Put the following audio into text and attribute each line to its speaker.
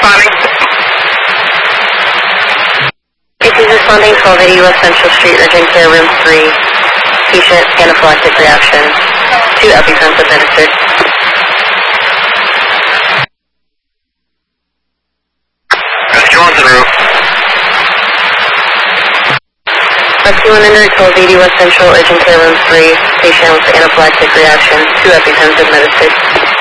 Speaker 1: responding.
Speaker 2: He's responding 1280 West Central Street, urgent care, room 3. Patient, anaphylactic reaction. 2 EpiPens administered.
Speaker 1: Rescue 1 to the roof.
Speaker 2: Rescue 100, 1280 West Central, urgent care, room 3. Patient with anaphylactic reaction. 2 EpiPens administered.